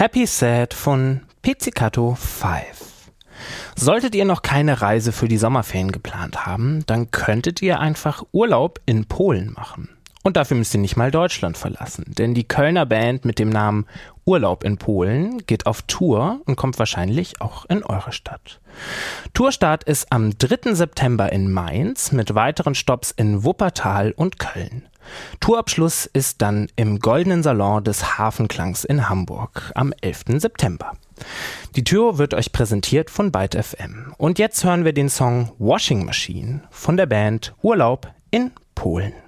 Happy Sad von Pizzicato 5. Solltet ihr noch keine Reise für die Sommerferien geplant haben, dann könntet ihr einfach Urlaub in Polen machen. Und dafür müsst ihr nicht mal Deutschland verlassen, denn die Kölner Band mit dem Namen Urlaub in Polen geht auf Tour und kommt wahrscheinlich auch in eure Stadt. Tourstart ist am 3. September in Mainz mit weiteren Stopps in Wuppertal und Köln. Tourabschluss ist dann im Goldenen Salon des Hafenklangs in Hamburg am 11. September. Die Tour wird euch präsentiert von Byte FM. Und jetzt hören wir den Song Washing Machine von der Band Urlaub in Polen.